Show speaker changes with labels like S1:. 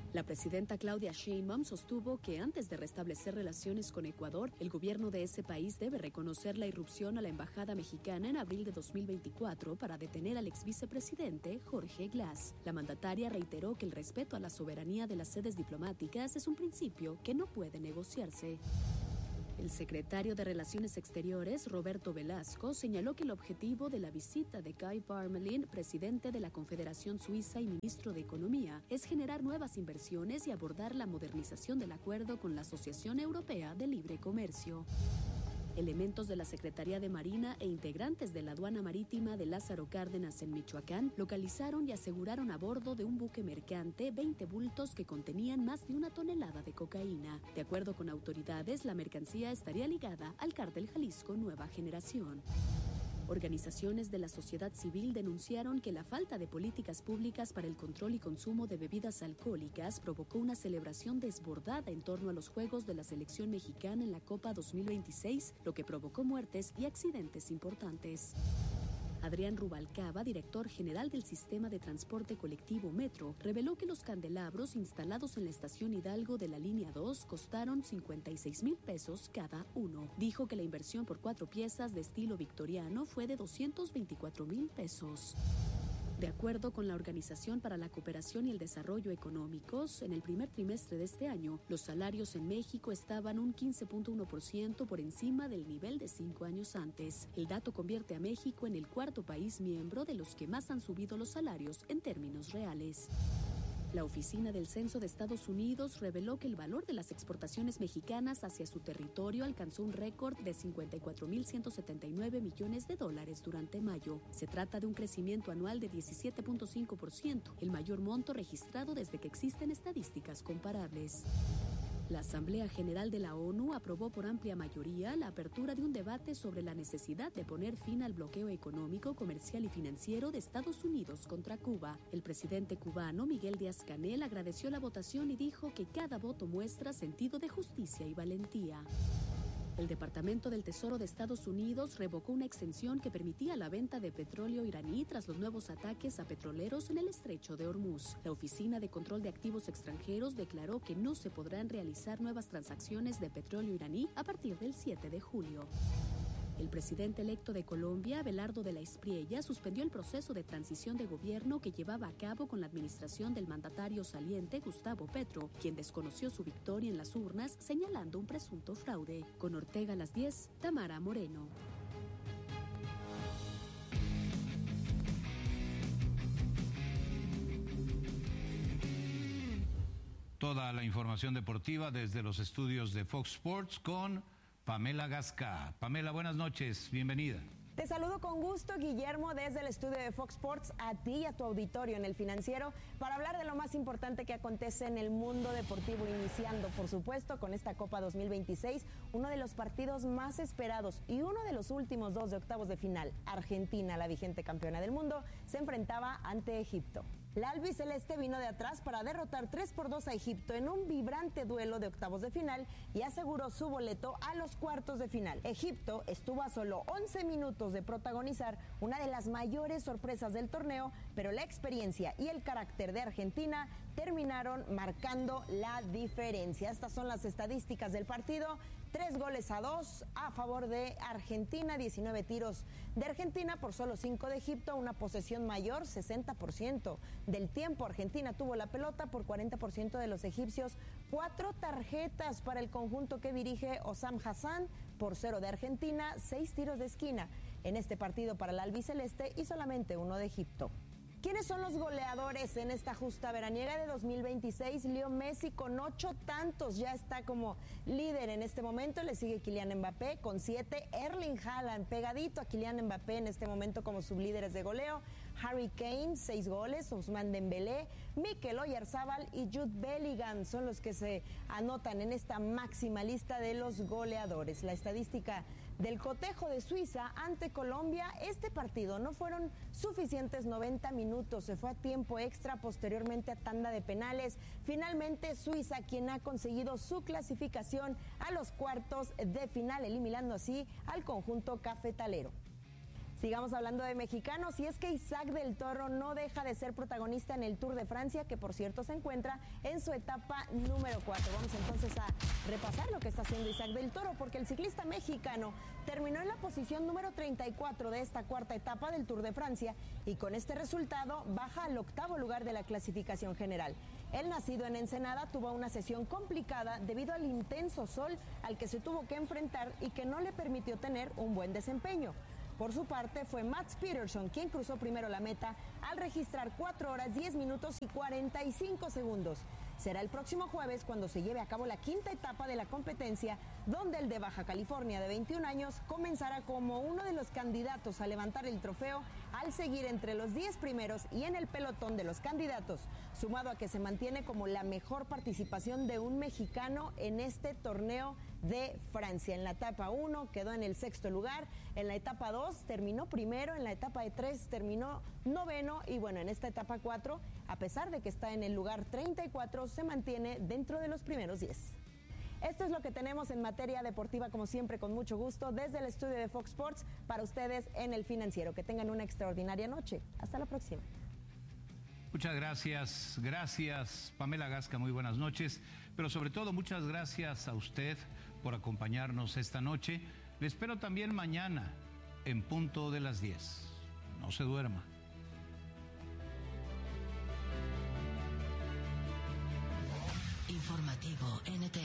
S1: La presidenta Claudia Sheinbaum sostuvo que antes de restablecer relaciones con Ecuador, el gobierno de ese país debe reconocer la irrupción a la embajada mexicana en abril de 2024 para detener al ex vicepresidente Jorge Glass. La mandataria reiteró que el respeto a la soberanía de las sedes diplomáticas es un principio que no puede negociarse. El secretario de Relaciones Exteriores, Roberto Velasco, señaló que el objetivo de la visita de Guy Parmelin, presidente de la Confederación Suiza y ministro de Economía, es generar nuevas inversiones y abordar la modernización del acuerdo con la Asociación Europea de Libre Comercio. Elementos de la Secretaría de Marina e integrantes de la aduana marítima de Lázaro Cárdenas en Michoacán localizaron y aseguraron a bordo de un buque mercante 20 bultos que contenían más de 1 tonelada de cocaína. De acuerdo con autoridades, la mercancía estaría ligada al cártel Jalisco Nueva Generación. Organizaciones de la sociedad civil denunciaron que la falta de políticas públicas para el control y consumo de bebidas alcohólicas provocó una celebración desbordada en torno a los Juegos de la Selección Mexicana en la Copa 2026, lo que provocó muertes y accidentes importantes. Adrián Rubalcaba, director general del Sistema de Transporte Colectivo Metro, reveló que los candelabros instalados en la estación Hidalgo de la línea 2 costaron 56,000 pesos cada uno. Dijo que la inversión por 4 piezas de estilo victoriano fue de 224,000 pesos. De acuerdo con la Organización para la Cooperación y el Desarrollo Económicos, en el primer trimestre de este año, los salarios en México estaban un 15.1% por encima del nivel de 5 años antes. El dato convierte a México en el cuarto país miembro de los que más han subido los salarios en términos reales. La Oficina del Censo de Estados Unidos reveló que el valor de las exportaciones mexicanas hacia su territorio alcanzó un récord de $54,179 millones durante mayo. Se trata de un crecimiento anual de 17.5%, el mayor monto registrado desde que existen estadísticas comparables. La Asamblea General de la ONU aprobó por amplia mayoría la apertura de un debate sobre la necesidad de poner fin al bloqueo económico, comercial y financiero de Estados Unidos contra Cuba. El presidente cubano, Miguel Díaz-Canel, agradeció la votación y dijo que cada voto muestra sentido de justicia y valentía. El Departamento del Tesoro de Estados Unidos revocó una exención que permitía la venta de petróleo iraní tras los nuevos ataques a petroleros en el estrecho de Hormuz. La Oficina de Control de Activos Extranjeros declaró que no se podrán realizar nuevas transacciones de petróleo iraní a partir del 7 de julio. El presidente electo de Colombia, Abelardo de la Espriella, suspendió el proceso de transición de gobierno que llevaba a cabo con la administración del mandatario saliente Gustavo Petro, quien desconoció su victoria en las urnas señalando un presunto fraude. Con Ortega a las 10, Tamara Moreno.
S2: Toda la información deportiva desde los estudios de Fox Sports con Pamela Gasca. Pamela, buenas noches, bienvenida.
S3: Te saludo con gusto, Guillermo, desde el estudio de Fox Sports, a ti y a tu auditorio en El Financiero, para hablar de lo más importante que acontece en el mundo deportivo, iniciando, por supuesto, con esta Copa 2026, uno de los partidos más esperados y uno de los últimos 2 de octavos de final. Argentina, la vigente campeona del mundo, se enfrentaba ante Egipto. La albiceleste vino de atrás para derrotar 3-2 a Egipto en un vibrante duelo de octavos de final y aseguró su boleto a los cuartos de final. Egipto estuvo a solo 11 minutos de protagonizar una de las mayores sorpresas del torneo, pero la experiencia y el carácter de Argentina terminaron marcando la diferencia. Estas son las estadísticas del partido: 3-2 a favor de Argentina, 19 tiros de Argentina por solo 5 de Egipto, una posesión mayor, 60% del tiempo Argentina tuvo la pelota por 40% de los egipcios, 4 tarjetas para el conjunto que dirige Osam Hassan por 0 de Argentina, 6 tiros de esquina en este partido para la albiceleste y solamente 1 de Egipto. ¿Quiénes son los goleadores en esta justa veraniega de 2026? Leo Messi con 8 tantos, ya está como líder en este momento. Le sigue Kylian Mbappé con 7. Erling Haaland pegadito a Kylian Mbappé en este momento como sublíderes de goleo. Harry Kane, 6 goles. Ousmane Dembélé, Mikel Oyarzabal y Jude Bellingham son los que se anotan en esta máxima lista de los goleadores. La estadística del cotejo de Suiza ante Colombia: este partido no fueron suficientes 90 minutos, se fue a tiempo extra, posteriormente a tanda de penales. Finalmente Suiza, quien ha conseguido su clasificación a los cuartos de final, eliminando así al conjunto cafetalero. Sigamos hablando de mexicanos, y es que Isaac del Toro no deja de ser protagonista en el Tour de Francia, que por cierto se encuentra en su etapa número 4. Vamos entonces a repasar lo que está haciendo Isaac del Toro, porque el ciclista mexicano terminó en la posición número 34 de esta cuarta etapa del Tour de Francia, y con este resultado baja al 8º lugar de la clasificación general. El nacido en Ensenada tuvo una sesión complicada debido al intenso sol al que se tuvo que enfrentar y que no le permitió tener un buen desempeño. Por su parte, fue Mats Pedersen quien cruzó primero la meta al registrar 4 horas 10 minutos y 45 segundos. Será el próximo jueves cuando se lleve a cabo la quinta etapa de la competencia, donde el de Baja California de 21 años comenzará como uno de los candidatos a levantar el trofeo al seguir entre los 10 primeros y en el pelotón de los candidatos, sumado a que se mantiene como la mejor participación de un mexicano en este torneo de Francia. En la etapa 1 quedó en el 6º lugar, en la etapa 2 terminó primero, en la etapa de 3 terminó 9º y bueno, en esta etapa 4, a pesar de que está en el lugar 34, se mantiene dentro de los primeros 10. Esto es lo que tenemos en materia deportiva, como siempre, con mucho gusto, desde el estudio de Fox Sports, para ustedes en El Financiero. Que tengan una extraordinaria noche. Hasta la próxima.
S2: Muchas gracias Pamela Gasca, muy buenas noches, pero sobre todo muchas gracias a usted por acompañarnos esta noche. Le espero también mañana en punto de las 10. No se duerma.
S4: Informativo NT.